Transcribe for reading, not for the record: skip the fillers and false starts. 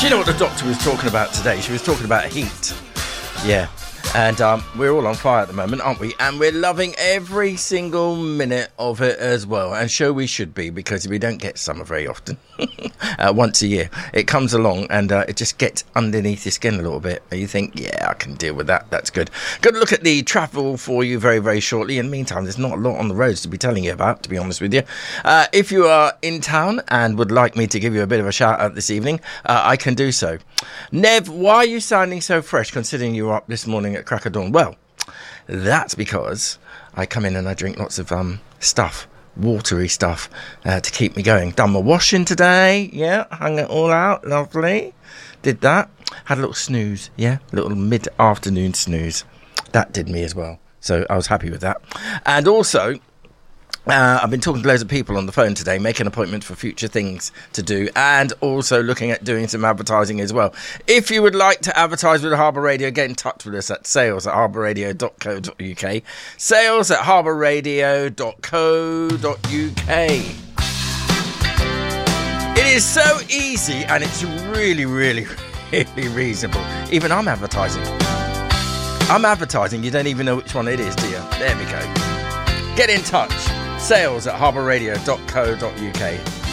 Do you know what the doctor was talking about today? She was talking about heat. Yeah. And we're all on fire at the moment, aren't we? And we're loving every single minute of it as well. And so we should be, because we don't get summer very often. Once a year. It comes along and it just gets underneath your skin a little bit. And you think, yeah, I can deal with that. That's good. Good look at the travel for you very, very shortly. In the meantime, there's not a lot on the roads to be telling you about, to be honest with you. If you are in town and would like me to give you a bit of a shout out this evening, I can do so. Nev, why are you sounding so fresh considering you were up this morning at crack of dawn? Well, that's because I come in and I drink lots of stuff, watery stuff, to keep me going. Done my washing today, yeah, hung it all out, lovely. Did that, had a little snooze, yeah, a little mid-afternoon snooze. That did me as well, so I was happy with that. And also, I've been talking to loads of people on the phone today, making appointments for future things to do, and also looking at doing some advertising as well. If you would like to advertise with Harbour Radio, get in touch with us at sales@harbourradio.co.uk. sales@harbourradio.co.uk. It is so easy, and it's really, really, really reasonable. Even I'm advertising. You don't even know which one it is, do you? There we go. Get in touch. sales@harbourradio.co.uk.